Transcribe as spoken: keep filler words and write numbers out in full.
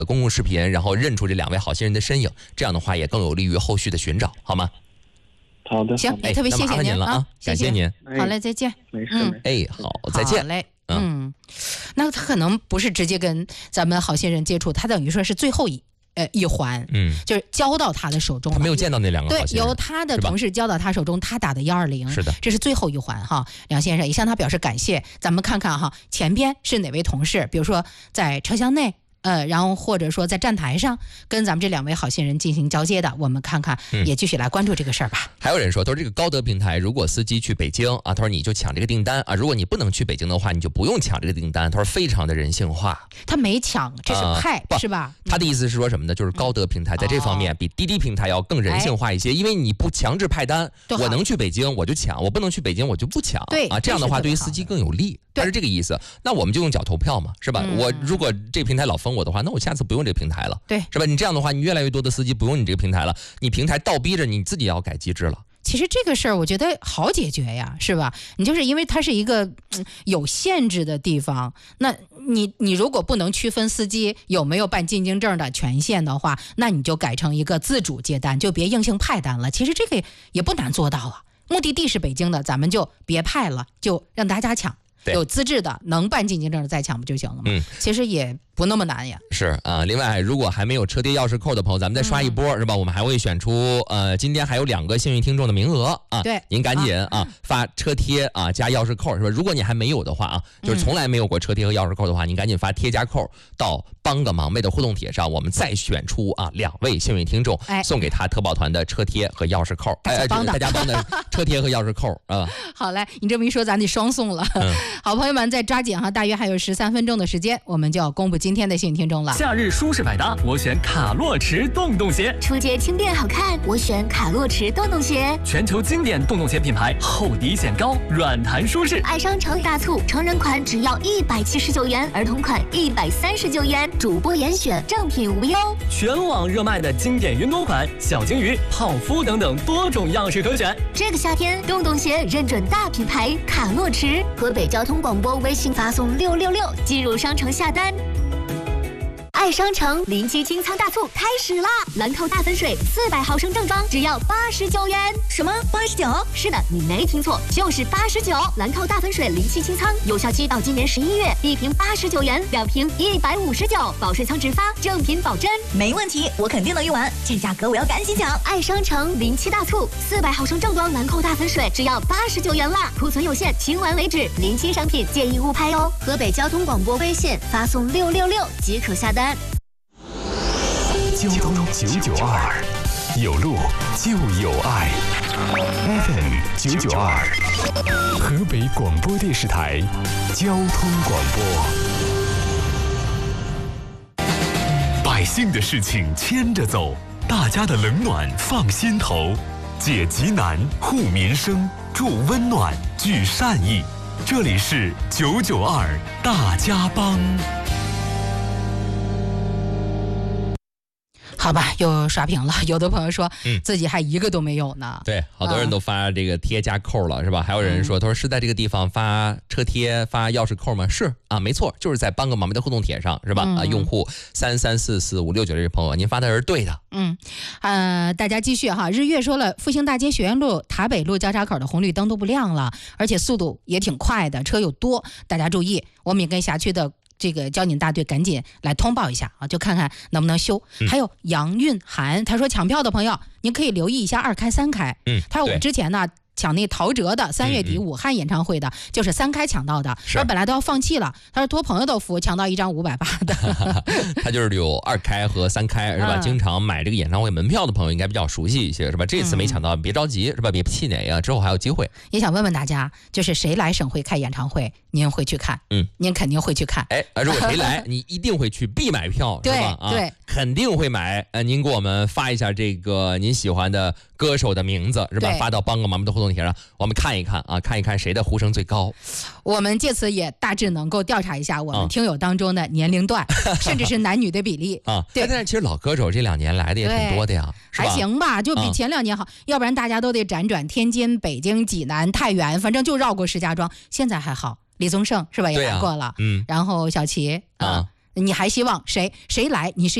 公共视频，然后认出这两位好心人的身影，这样的话也更有利于后续的寻找，好吗？ 好的， 行，也特别谢谢您了啊，感谢您。 好嘞，再见。 没事，嗯， 哎，好，再见。 好嘞，嗯，那他可能不是直接跟咱们好心人接触，他等于说是最后一。呃，一环，嗯，就是交到他的手中， 他没有见到那两个好心人， 对，由他的同事交到他手中，他打的幺二零， 是的， 这是最后一环哈。梁先生也向他表示感谢。咱们看看哈，前边是哪位同事，比如说在车厢内。呃，然后或者说在站台上跟咱们这两位好心人进行交接的，我们看看，也继续来关注这个事儿吧。 嗯、还有人说，他说这个高德平台，如果司机去北京啊，他说你就抢这个订单啊，如果你不能去北京的话，你就不用抢这个订单。他说非常的人性化。 他没抢，这是派、呃、是吧？ 他的意思是说什么呢？就是高德平台在这方面比滴滴平台要更人性化一些，哎、因为你不强制派单，我能去北京我就抢，我不能去北京我就不抢。 对啊，这样的话对于司机更有利。他是这个意思，那我们就用脚投票嘛，是吧？嗯、我如果这个平台老封我的话，那我下次不用这个平台了， 对， 是吧？你这样的话，你越来越多的司机不用你这个平台了，你平台倒逼着你自己要改机制了。 其实这个事儿我觉得好解决呀，是吧？你就是因为它是一个、嗯、有限制的地方，那你你如果不能区分司机有没有办进京证的权限的话，那你就改成一个自主接单，就别硬性派单了。其实这个也不难做到啊。目的地是北京的，咱们就别派了，就让大家抢。有资质的能办进京证的再抢不就行了吗？嗯，其实也不那么难呀。 是啊，另外如果还没有车贴钥匙扣的朋友，咱们再刷一波、嗯、是吧？我们还会选出呃，今天还有两个幸运听众的名额啊。 对， 您赶紧啊, 啊发车贴啊加钥匙扣是吧？如果你还没有的话啊，就是从来没有过车贴和钥匙扣的话，嗯、您赶紧发贴加扣到帮个忙妹的互动帖上，我们再选出啊两位幸运听众，哎、送给他特保团的车贴和钥匙扣。 大家帮的， 大家帮的车贴和钥匙扣啊。 好嘞，你这么一说，咱得双送了。嗯、好朋友们，在抓紧哈，大约还有十三分钟的时间，我们就要公布今天的幸运听众了。 夏日舒适百搭，我选卡洛驰洞洞鞋。 出街轻便好看，我选卡洛驰洞洞鞋。 全球经典洞洞鞋品牌，厚底显高，软弹舒适。 爱商城大促，成人款只要一百七十九元，儿童款一百三十九元，主播严选，正品无忧。 全网热卖的经典云朵款，小金鱼、泡芙等等多种样式可选。 这个夏天，洞洞鞋认准大品牌卡洛驰。河北交通广播微信发送六六六进入商城下单。爱商城临期清仓大促开始啦！兰蔻大粉水四百毫升正装只要八十九元。什么八十九？是的，你没听错，就是八十九。兰蔻大粉水临期清仓，有效期到今年十一月，一瓶八十九元，两瓶一百五十九，保税仓直发，正品保真。 没问题，我肯定能用完，这价格我要赶紧抢！ 爱商城临期大促，四百毫升正装兰蔻大粉水只要八十九元啦，库存有限，清完为止。临期商品建议勿拍哦。河北交通广播微信发送六六六即可下单。 交通九九二，有路就有爱。F M 九九二，河北广播电视台交通广播。百姓的事情牵着走，大家的冷暖放心头，解急难护民生，助温暖聚善意。这里是九九二大家帮。 好吧，又刷屏了。有的朋友说，嗯，自己还一个都没有呢。 对，好多人都发这个贴加扣了，是吧？还有人说，他说是在这个地方发车贴、发钥匙扣吗？是啊，没错，就是在帮个忙妹的互动帖上，是吧？嗯、啊，用户三三四四五六九这位朋友，您发的是对的。 嗯，呃，大家继续哈。日月说了，复兴大街学院路、塔北路交叉口的红绿灯都不亮了，而且速度也挺快的，车又多，大家注意。我们也跟辖区的这个交警大队赶紧来通报一下啊，就看看能不能修。嗯、还有杨运涵，他说抢票的朋友，您可以留意一下二开三开。嗯，他说我们之前呢抢那陶喆的三月底武汉演唱会的，嗯、就是三开抢到的，他本来都要放弃了，他说托朋友的福抢到一张五百八的。 他就是有二开和三开是吧？嗯、经常买这个演唱会门票的朋友应该比较熟悉一些是吧？这次没抢到，别着急是吧？别气馁啊，之后还有机会。 也想问问大家，就是谁来省会开演唱会，您会去看？嗯，您肯定会去看。 哎，如果谁来，你一定会去，必买票是吧？ 对对、啊， 肯定会买。呃，您给我们发一下这个您喜欢的歌手的名字是吧？发到帮个忙妹的互动帖上，我们看一看啊，看一看谁的呼声最高。 我们借此也大致能够调查一下我们听友当中的年龄段，啊、甚至是男女的比例啊。对，但是其实老歌手这两年来的也挺多的呀， 还行吧，就比前两年好。啊、要不然大家都得辗转天津、北京、济南、太原，反正就绕过石家庄。现在还好，李宗盛是吧也来过了，啊、嗯，然后小齐啊。啊你还希望谁谁来？你是